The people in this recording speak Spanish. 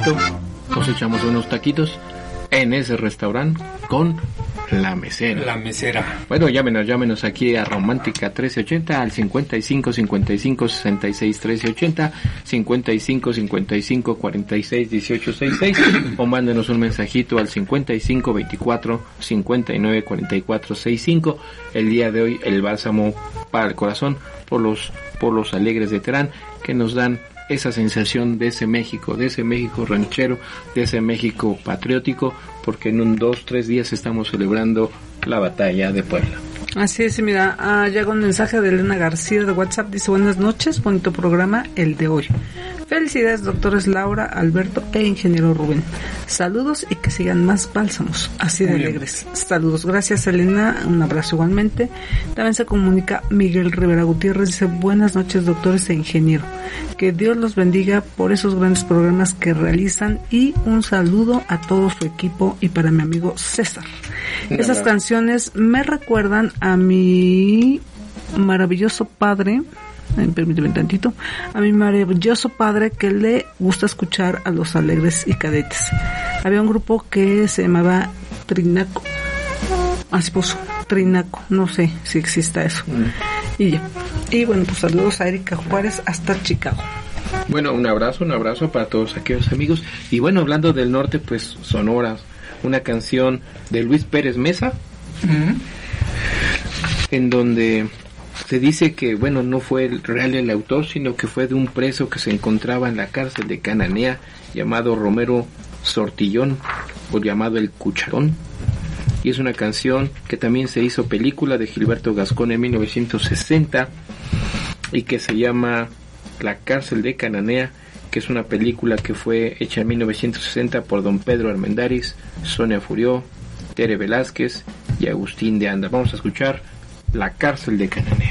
ratito nos echamos unos taquitos en ese restaurante con La Mesera. La Mesera. Bueno, llámenos aquí a Romántica 1380 al 55 55 66 1380, 55 55 46 18 66 o mándenos un mensajito al 55 24 59 44 65. El día de hoy el bálsamo para el corazón por los Alegres de Terán, que nos dan esa sensación de ese México ranchero, de ese México patriótico, porque en 2-3 días estamos celebrando la batalla de Puebla. Así es, mira, llega un mensaje de Elena García de WhatsApp, dice: buenas noches, bonito programa el de hoy. Felicidades, doctores Laura, Alberto e ingeniero Rubén. Saludos y que sigan más bálsamos, así de alegres. Saludos, gracias Elena, un abrazo igualmente. También se comunica Miguel Rivera Gutiérrez, dice: buenas noches, doctores e ingeniero. Que Dios los bendiga por esos grandes programas que realizan y un saludo a todo su equipo y para mi amigo César. Esas canciones me recuerdan a mi maravilloso padre, permíteme tantito, a mi maravilloso padre que le gusta escuchar a los Alegres y Cadetes. Había un grupo que se llamaba Trinaco, así puso, Trinaco, no sé si exista eso. Y ya. Y bueno, pues saludos a Erika Juárez hasta Chicago. Bueno, un abrazo para todos aquellos amigos. Y bueno, hablando del norte, pues Sonora, una canción de Luis Pérez Mesa, en donde se dice que, bueno, no fue el autor, sino que fue de un preso que se encontraba en la cárcel de Cananea, llamado Romero Sortillón, o llamado El Cucharón. Y es una canción que también se hizo película de Gilberto Gascón en 1960 y que se llama La cárcel de Cananea, que es una película que fue hecha en 1960 por don Pedro Armendáriz, Sonia Furió, Tere Velázquez y Agustín de Anda. Vamos a escuchar La cárcel de Cananea.